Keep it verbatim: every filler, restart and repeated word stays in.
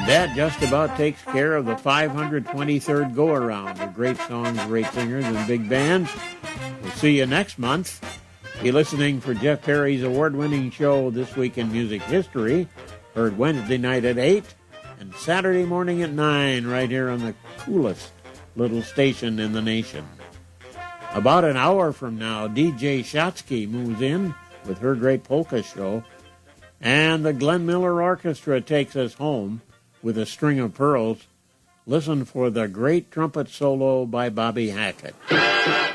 And that just about takes care of the five hundred twenty-third go-around of great songs, great singers, and big bands. We'll see you next month. Be listening for Jeff Perry's award-winning show, This Week in Music History, heard Wednesday night at eight and Saturday morning at nine, right here on the coolest little station in the nation. About an hour from now, D J Shotsky moves in with her great polka show, and the Glenn Miller Orchestra takes us home with a string of pearls. Listen for the great trumpet solo by Bobby Hackett.